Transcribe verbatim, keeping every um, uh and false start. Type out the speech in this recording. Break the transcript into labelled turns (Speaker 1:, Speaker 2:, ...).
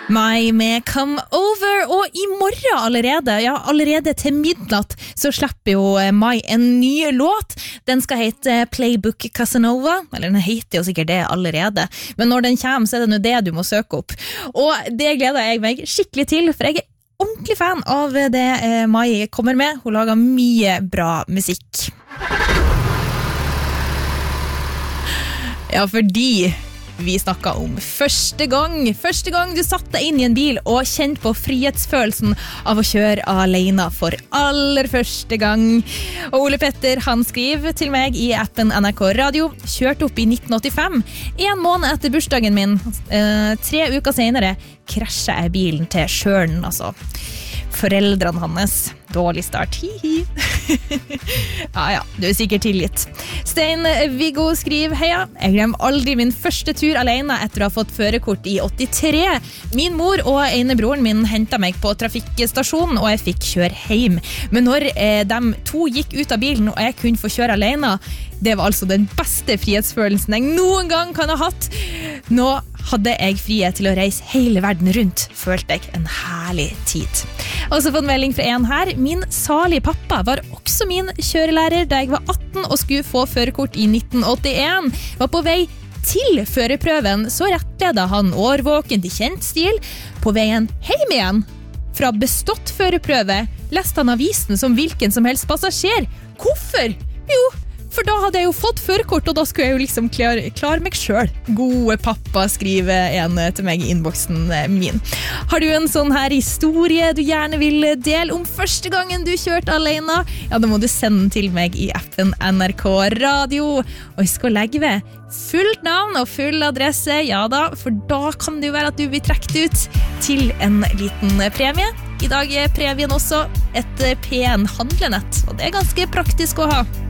Speaker 1: Mai med Come Over, og i morgen allerede, ja allerede til midnatt, så slipper jo Mai en ny låt. Den skal hete Playbook Casanova, eller den heter jo sikkert det allerede, men når den kommer så er det nå det du må søke opp. Og det gleder jeg meg skikkelig til, for jeg er ordentlig fan av det Mai kommer med. Hun lager mye bra musikk. Ja, fordi vi snakket om første gang, første gang du satt deg inn i en bil og kjente på frihetsfølelsen av å kjøre alene for aller første gang. Og Ole Petter, han skriver til meg i appen N R K Radio, kjørte opp i nitten åttifem, en måned etter bursdagen min, eh, tre uker senere, krasjet jeg bilen til Sjøren, altså. Foreldrene hans. Dårlig start. Hihi. ja, ja, du er sikkert tilgitt. Stein Viggo skriver, heia, jeg glemmer aldri min første tur alene etter å ha fått førerkort i åttitre. Min mor og ene broren min hentet meg på trafikkstasjonen, og jeg fikk kjøre hjem. Men når eh, de to gikk ut av bilen, og jeg kunne få kjøre alene, det var altså den beste frihetsfølelsen jeg noen gang kan ha hatt. Nå hadde jeg frihet til å reise hele verden rundt, følte jeg en herlig tid. Også fått melding fra en her. Min salige pappa var også min kjørelærer da jeg var atten og skulle få førerkort i nitten åttien. Var på vei til førerprøven, så rettleda han årvåken til kjent stil. På veien hjem igjen, fra bestått førerprøve, leste han avisen som hvilken som helst passasjer. Hvorfor? Jo, for da hadde jeg jo fått førerkort, og da skulle jeg jo liksom klare, klare meg selv. Gode pappa, skriver en til meg i inboxen min. Har du en sånn her historie du gjerne vil dele om første gangen du kjørte alene? Ja, da må du sende den til meg i appen N R K Radio. Og husk å legge ved fullt navn og full adresse, ja da, for da kan det jo være at du blir trukket ut til en liten premie. I dag er premien også et P N handlenett, og det er ganske praktisk å ha.